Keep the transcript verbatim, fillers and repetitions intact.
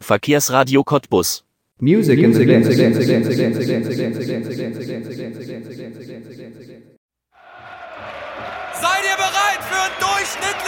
Verkehrsradio Cottbus. Music in the Game. Seid ihr bereit für einen durchschnittlichen